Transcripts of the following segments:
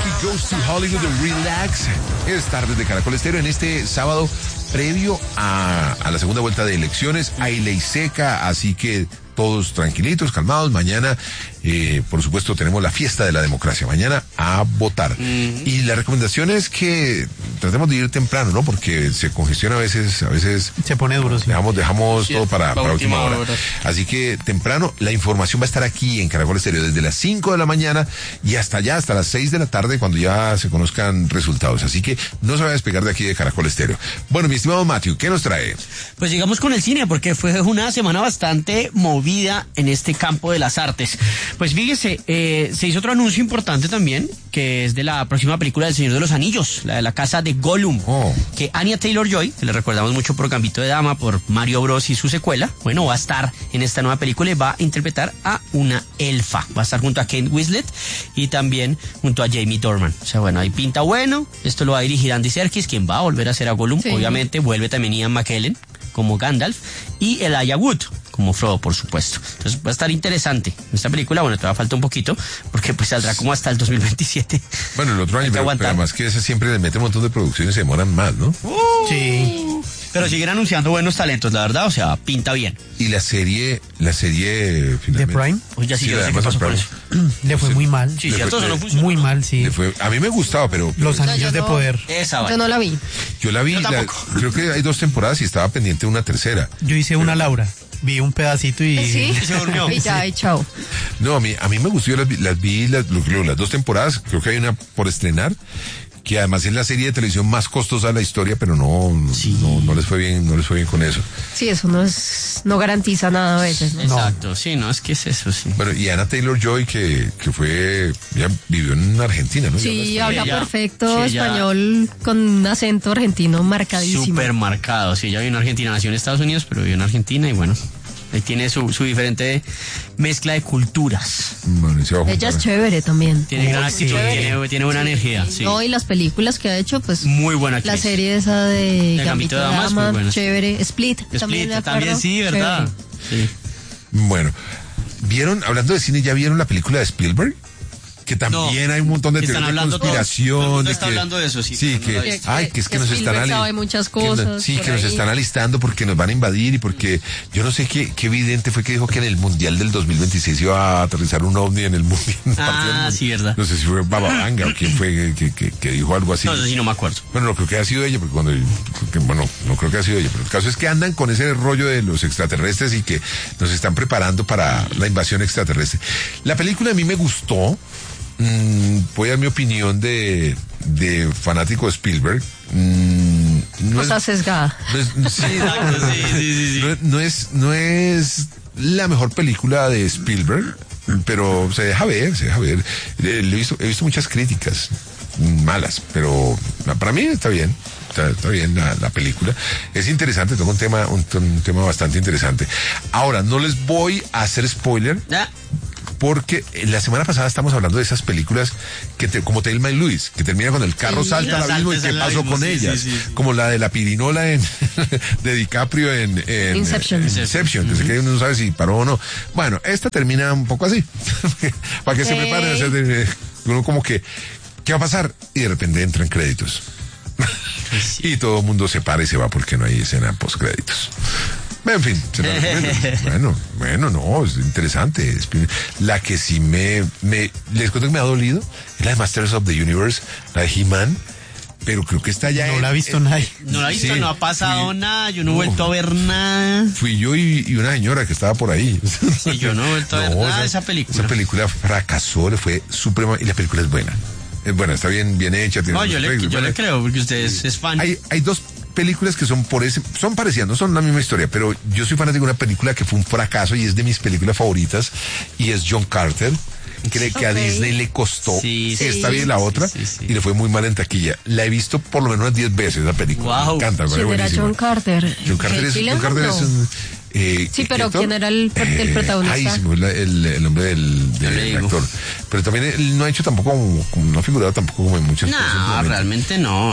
He Goes to Hollywood, Relax. Es tarde de Caracol Estéreo en este sábado previo a la segunda vuelta de elecciones. Hay ley seca, así que todos tranquilitos, calmados. Mañana, por supuesto, tenemos la fiesta de la democracia. Mañana a votar. Y la recomendación es que tratemos de ir temprano, ¿no? Porque se congestiona a veces. Se pone duro, sí. Dejamos todo para última hora. Así que temprano, la información va a estar aquí en Caracol Estéreo desde las 5 de la mañana y hasta las 6 de la tarde cuando ya se conozcan resultados. Así que no se vaya a despegar de aquí de Caracol Estéreo. Bueno, mi estimado Matthew, ¿qué nos trae? Pues llegamos con el cine porque fue una semana bastante movida en este campo de las artes. Pues fíjese, se hizo otro anuncio importante también, que es de la próxima película del Señor de los Anillos, la de la casa de Gollum, que Anya Taylor-Joy, que le recordamos mucho por Gambito de Dama, por Mario Bros y su secuela, bueno, va a estar en esta nueva película y va a interpretar a una elfa. Va a estar junto a Kate Winslet y también junto a Jamie Dornan. O sea, bueno, ahí pinta bueno. Esto lo va a dirigir Andy Serkis, quien va a volver a hacer a Gollum. Sí. Obviamente vuelve también Ian McKellen como Gandalf y Elijah Wood como Frodo, por supuesto. Entonces va a estar interesante. Esta película, bueno, todavía falta un poquito, porque pues saldrá como hasta el 2027. Bueno, el otro año, pero además que ese siempre le mete un montón de producciones y se demoran más, ¿no? Sí. Pero siguen anunciando buenos talentos, la verdad, o sea, pinta bien. Y la serie finalmente. ¿De Prime? Pues ya sí, yo no sé qué pasó por eso. Le fue muy mal. Sí, cierto, eso no funcionó. Muy mal, sí. A mí me gustaba, pero Los Anillos de Poder. Yo no la vi. Yo la vi, creo que hay 2 temporadas y estaba pendiente una tercera. Yo hice una Laura. Vi un pedacito y se durmió. Y ya, y chao. No, a mí me gustó, yo las vi las 2 temporadas, creo que hay una por estrenar, que además es la serie de televisión más costosa de la historia, pero no les fue bien con eso. Sí, eso no garantiza nada a veces, ¿no? Exacto, sí, no, es que es eso, sí. Bueno, y Anya Taylor-Joy, que ya vivió en Argentina, ¿no? Sí, habla perfecto español con un acento argentino marcadísimo. Súper marcado, sí, ella vivió en Argentina, nació en Estados Unidos, pero vivió en Argentina y bueno, ahí tiene su diferente mezcla de culturas. Bueno, ella es chévere también. Tiene gran actitud, tiene buena energía. Sí. No, y las películas que ha hecho, pues. Muy buena actriz. La serie esa de Gambito de Dama, muy buena. Chévere. Split también sí, ¿verdad? Sí. Bueno, hablando de cine, ¿ya vieron la película de Spielberg? Que también hay un montón de teorías de conspiración. Está hablando de eso, sí. Sí, que es que nos están sabe muchas cosas. Que nos están alistando porque nos van a invadir y porque yo no sé qué evidente fue que dijo que en el Mundial del 2026 iba a aterrizar un ovni en el Mundial. Sí, verdad. No sé si fue Baba Vanga o quién fue que dijo algo así. No sé si no me acuerdo. Bueno, no creo que haya sido ella, porque no creo que haya sido ella, pero el caso es que andan con ese rollo de los extraterrestres y que nos están preparando para la invasión extraterrestre. La película a mí me gustó. Voy a dar mi opinión de fanático de Spielberg. Cosa sesgada. No es la mejor película de Spielberg, pero se deja ver. He visto muchas críticas malas, pero para mí está bien. Está bien la película. Es interesante, toca un tema bastante interesante. Ahora, no les voy a hacer spoiler. Porque la semana pasada estamos hablando de esas películas como Thelma y Luis, que termina con el carro salta al abismo y qué pasó con ellas. Sí. Como la de la pirinola de DiCaprio en Inception. Que uno no sabe si paró o no. Bueno, esta termina un poco así. Para que se preparen. Uno como que, ¿qué va a pasar? Y de repente entran créditos. Y todo el mundo se para y se va porque no hay escena post créditos. En fin, se la recomiendo. Bueno, no, es interesante. La que sí les cuento que me ha dolido es la de Masters of the Universe, la de He-Man, pero creo que está ya. No la ha visto nadie. No la ha visto, no ha pasado nada, yo no he vuelto a ver nada. Fui yo y una señora que estaba por ahí. Sí, yo no he vuelto a ver nada de esa película. Esa película fracasó, le fue suprema, y la película es buena. Es buena, está bien hecha. No, yo le creo, porque usted es fan. Hay 2 películas que son parecidas, no son la misma historia, pero yo soy fanático de una película que fue un fracaso y es de mis películas favoritas, y es John Carter. Cree que a Disney le costó esta bien la otra y le fue muy mal en taquilla. La he visto por lo menos unas 10 veces la película. Wow. Me encanta. ¿Quién era John Carter? John Carter es un... sí, pero ¿quién era el protagonista? Ahí sí, el nombre del actor. Pero también él no ha hecho tampoco, no ha figurado tampoco como en muchas cosas. No, realmente no.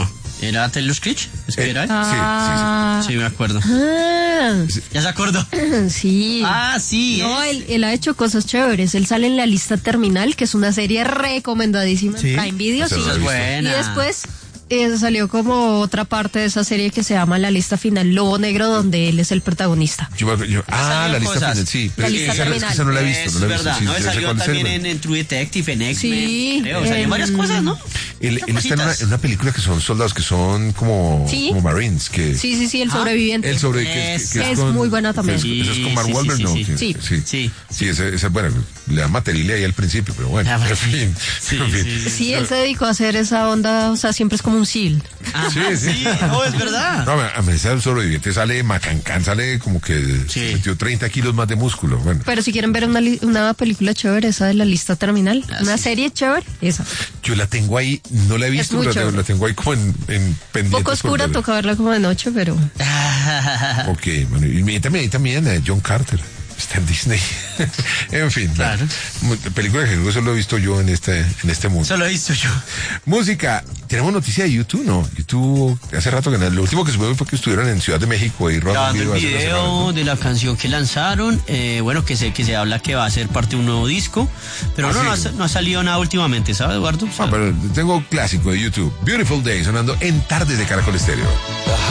¿Era Taylor Swift? ¿Es que era él? Sí. Sí, me acuerdo. ¿Ya se acordó? Sí. Ah, sí. No, él ha hecho cosas chéveres. Él sale en La Lista Terminal, que es una serie recomendadísima en Sí. Prime Video. Esa Sí. no la he Es visto. buena. Y después salió como otra parte de esa serie que se llama La Lista Final, Lobo Negro, donde él es el protagonista. La lista cosas. final, sí. Pero La lista terminal. esa no la he visto. Es no la he visto. verdad, Sí, ¿no? ya sé Salió cuál es, también bueno. en True Detective, en X-Men. Sí, Creo, salió varias cosas, ¿no? Él está en Cositas. una película que son soldados que son como Marines. Que Sí, el sobreviviente. El sobre Que es muy buena también. Eso es con Mark Sí, Wahlberg, sí, ¿no? sí, sí. Sí, esa es buena. Le da material ahí al principio, pero bueno. Ah, En fin. Sí, en fin. sí, Sí, él se dedicó a hacer esa onda, o sea, siempre es como un SEAL. Sí. No, es verdad. No, a mí el sobreviviente sale macancán, sale como que Sí. se metió 30 kilos más de músculo. Bueno. Pero si quieren ver una película chévere, esa de La Lista Terminal, una serie chévere, esa. Yo la tengo ahí, no la he visto, muy pero chévere. la tengo ahí como en pendientes. Poco oscura, por verla. toca verla como de noche, pero... Ok, bueno, y también John Carter. Está en Disney. En fin, Claro. película que solo he visto yo en este mundo. Eso lo he visto yo. Música, tenemos noticia de YouTube, ¿no? YouTube, hace rato que lo último que subieron fue que estuvieron en Ciudad de México y Grabando el hace unas video semanas, de la canción que lanzaron, bueno, que se habla que va a ser parte de un nuevo disco, pero sí. no ha salido nada últimamente, ¿sabes, Eduardo? ¿no? Pero tengo clásico de YouTube, Beautiful Day, sonando en Tardes de Caracol Estéreo.